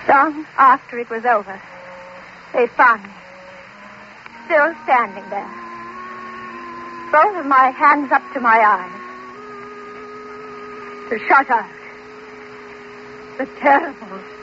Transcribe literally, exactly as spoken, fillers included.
Long after it was over, they found me, still standing there, both of my hands up to my eyes, to shut out the terrible